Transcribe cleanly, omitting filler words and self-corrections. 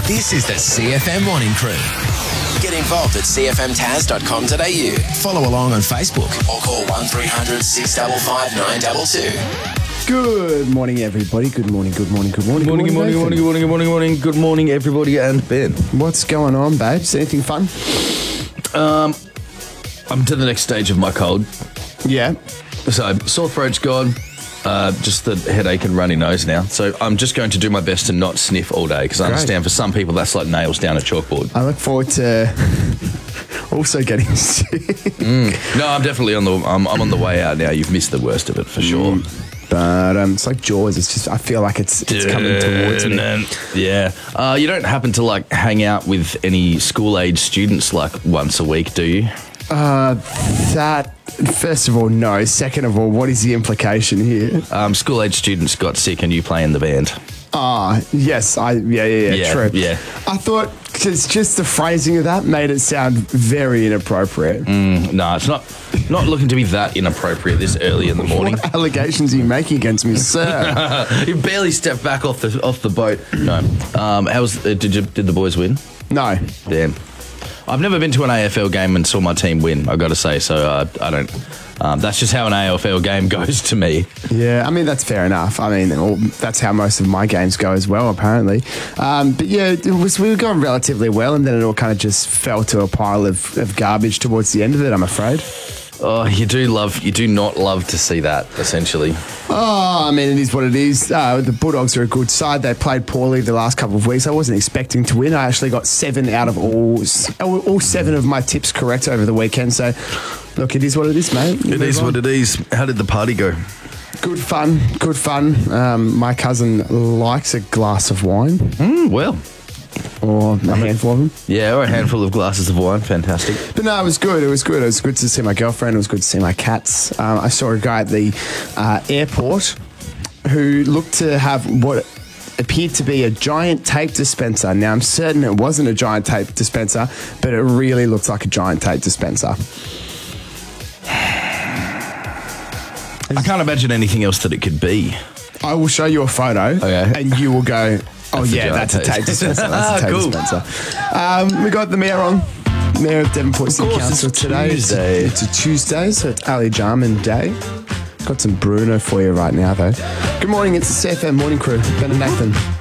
This is the CFM Morning Crew. Get involved at cfmtaz.com.au. Follow along on Facebook or call 1300 655 922. Good morning, everybody. Good morning, good morning, good morning. Good morning, everybody, and Ben. What's going on, babes? Anything fun? I'm to the next stage of my cold. Yeah. So, sore throat's gone. Just the headache and runny nose now. So I'm just going to do my best to not sniff all day, because I understand for some people that's like nails down a chalkboard. I look forward to also getting sick. No, I'm definitely I'm on the way out now. You've missed the worst of it for sure. But it's like Jaws. It's just, I feel like it's coming towards me. Yeah. You don't happen to like hang out with any school-age students like once a week, do you? That, first of all, no. Second of all, what is the implication here? School-age students got sick and you play in the band. Yes. Yeah, true. Yeah. I thought just the phrasing of that made it sound very inappropriate. No, it's not looking to be that inappropriate this early in the morning. What allegations are you making against me, sir? You barely stepped back off the boat. No. Did the boys win? No. Damn. I've never been to an AFL game and saw my team win, I've got to say, so I don't... that's just how an AFL game goes to me. Yeah, I mean, that's fair enough. I mean, that's how most of my games go as well, apparently. But yeah, we were going relatively well, and then it all kind of just fell to a pile of garbage towards the end of it, I'm afraid. Oh, you do not love to see that, essentially. Oh, I mean, it is what it is. The Bulldogs are a good side. They played poorly the last couple of weeks. I wasn't expecting to win. I actually got 7 out of all 7 of my tips correct over the weekend. So, look, it is what it is, mate. It is what it is. How did the party go? Good fun. My cousin likes a glass of wine. Well. Or a handful of them. Yeah, or a handful of glasses of wine. Fantastic. But no, it was good. It was good to see my girlfriend. It was good to see my cats. I saw a guy at the airport who looked to have what appeared to be a giant tape dispenser. Now, I'm certain it wasn't a giant tape dispenser, but it really looked like a giant tape dispenser. I can't imagine anything else that it could be. I will show you a photo, and you will go... Oh, yeah, that's a tape dispenser. That's a tape dispenser. We got the mayor on. Mayor of Devonport City Council today. Tuesday. It's a Tuesday, so it's Ali Jarman Day. Got some Bruno for you right now, though. Good morning, it's the CFM Morning Crew. Ben and Nathan.